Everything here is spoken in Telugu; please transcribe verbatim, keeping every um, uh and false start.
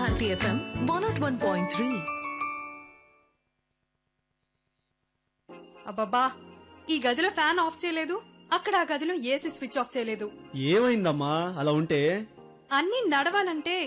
Bharati FM one not one point three. అబ్బబ్బా, ఈ గదిలో ఫ్యాన్ ఆఫ్ చేయలేదు, అక్కడ ఆ గదిలో ఏసీ స్విచ్ ఆఫ్ చేయలేదు. ఏమైందమ్మా అలా ఉంటే? అన్నీ నడవాలంటే